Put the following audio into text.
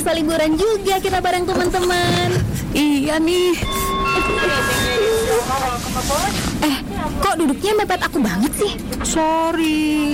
bisa liburan juga kita bareng teman-teman. Iya nih. Kok duduknya mepet aku banget sih? Sorry.